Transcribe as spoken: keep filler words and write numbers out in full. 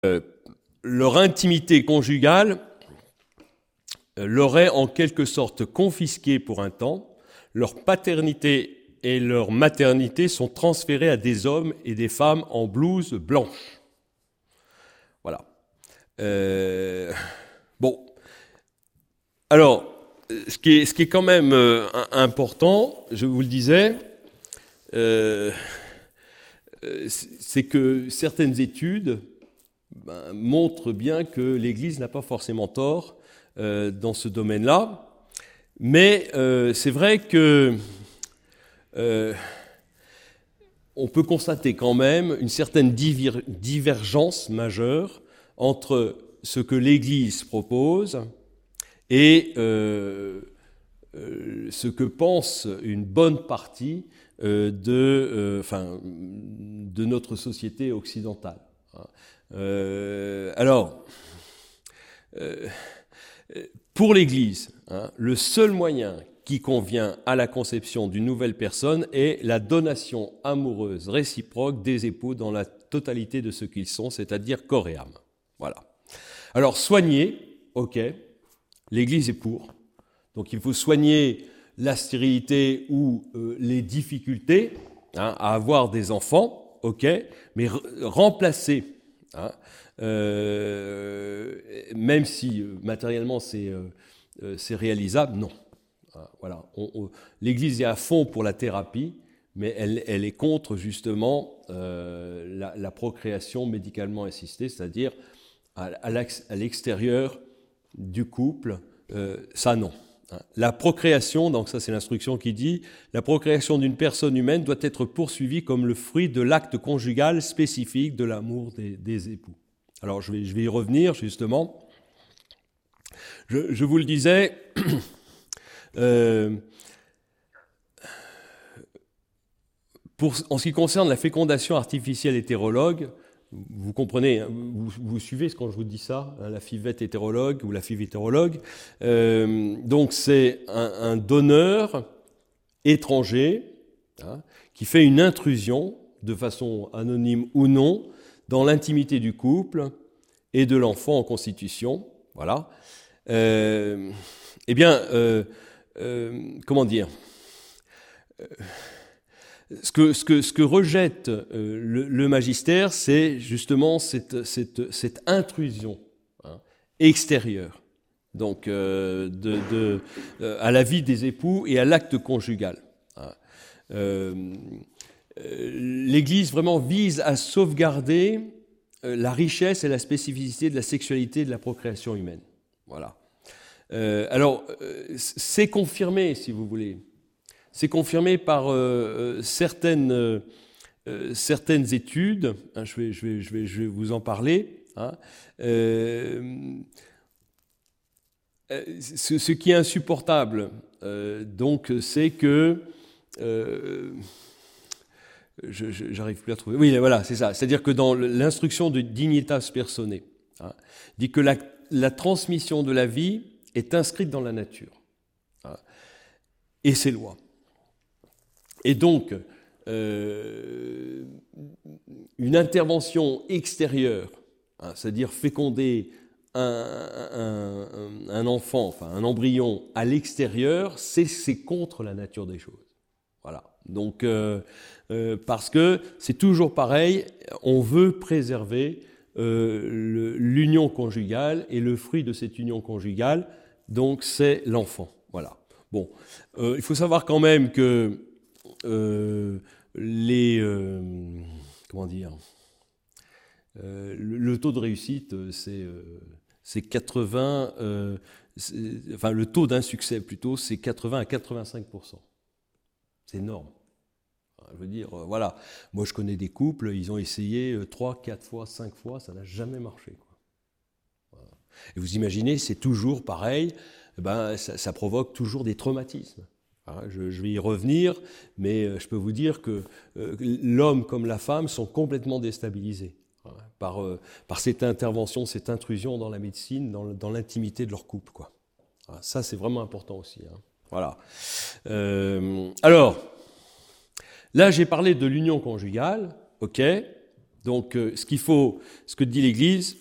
euh, leur intimité conjugale euh, leur est en quelque sorte confisquée pour un temps, leur paternité et leur maternité sont transférées à des hommes et des femmes en blouse blanche. Voilà. Euh, bon. Alors, ce qui est, ce qui est quand même euh, important, je vous le disais, euh, c'est que certaines études ben, montrent bien que l'Église n'a pas forcément tort euh, dans ce domaine-là, mais euh, c'est vrai que euh, on peut constater quand même une certaine diver- divergence majeure entre ce que l'Église propose et euh, euh, ce que pense une bonne partie euh, de, euh, enfin, de notre société occidentale. Euh, alors, euh, pour l'Église, hein, le seul moyen qui convient à la conception d'une nouvelle personne est la donation amoureuse réciproque des époux dans la totalité de ce qu'ils sont, c'est-à-dire corps et âme. Voilà. Alors, soigner, ok, l'Église est pour. Donc, il faut soigner la stérilité ou euh, les difficultés hein, à avoir des enfants, ok, mais r- remplacer, hein, euh, même si euh, matériellement c'est, euh, euh, c'est réalisable, non. Hein, voilà. On, on, L'Église est à fond pour la thérapie, mais elle, elle est contre justement euh, la, la procréation médicalement assistée, c'est-à-dire à, à l'extérieur du couple, euh, ça non. La procréation, donc ça c'est l'instruction qui dit, la procréation d'une personne humaine doit être poursuivie comme le fruit de l'acte conjugal spécifique de l'amour des, des époux. Alors je vais, je vais y revenir justement. Je, je vous le disais, euh, pour, en ce qui concerne la fécondation artificielle hétérologue, vous comprenez, hein, vous, vous suivez quand je vous dis ça, hein, la fivette hétérologue ou la five hétérologue. Euh, donc c'est un, un donneur étranger hein, qui fait une intrusion, de façon anonyme ou non, dans l'intimité du couple et de l'enfant en constitution. Voilà. Euh, eh bien, euh, euh, comment dire euh, Ce que, ce, que, ce que rejette euh, le, le magistère, c'est justement cette, cette, cette intrusion hein, extérieure donc, euh, de, de, euh, à la vie des époux et à l'acte conjugal. Hein. Euh, euh, L'Église vraiment vise à sauvegarder euh, la richesse et la spécificité de la sexualité et de la procréation humaine. Voilà. Euh, alors, euh, c'est confirmé, si vous voulez. C'est confirmé par euh, certaines, euh, certaines études, hein, je, vais, je, vais, je, vais, je vais vous en parler. Hein. Euh, ce, ce qui est insupportable, euh, donc, c'est que... Euh, je, je, j'arrive plus à trouver... Oui, voilà, c'est ça. C'est-à-dire que dans l'instruction de Dignitas Personae, hein, dit que la, la transmission de la vie est inscrite dans la nature hein, et ses lois. Et donc, euh, une intervention extérieure, hein, c'est-à-dire féconder un, un, un enfant, enfin un embryon à l'extérieur, c'est, c'est contre la nature des choses. Voilà. Donc, euh, euh, parce que c'est toujours pareil, on veut préserver euh, le, l'union conjugale et le fruit de cette union conjugale, donc c'est l'enfant. Voilà. Bon, euh, il faut savoir quand même que Euh, les euh, comment dire euh, le, le taux de réussite c'est euh, c'est quatre-vingts euh, c'est, enfin le taux d'insuccès plutôt c'est quatre-vingts à quatre-vingt-cinq pour cent. C'est énorme. Je veux dire euh, voilà, moi je connais des couples, ils ont essayé trois, quatre fois, cinq fois, ça n'a jamais marché quoi. Voilà. Et vous imaginez, c'est toujours pareil, ben ça, ça provoque toujours des traumatismes. Je, je vais y revenir, mais je peux vous dire que euh, l'homme comme la femme sont complètement déstabilisés hein, par, euh, par cette intervention, cette intrusion dans la médecine, dans, dans l'intimité de leur couple, quoi. Ça, c'est vraiment important aussi. Hein. Voilà. Euh, alors, là, j'ai parlé de l'union conjugale, ok. Donc, euh, ce qu'il faut, ce que dit l'Église,